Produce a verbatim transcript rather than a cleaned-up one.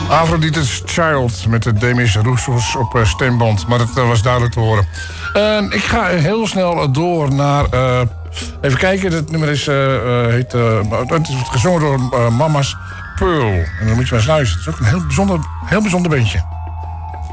Aphrodite's Child met de Demis Roussos op uh, stemband. Maar dat uh, was duidelijk te horen. Uh, ik ga heel snel door naar... Uh, even kijken, het nummer is, uh, uh, heet, uh, het is gezongen door uh, Mama's Pearl. En dan moet je maar eens luisteren. Het is ook een heel bijzonder, heel bijzonder beentje.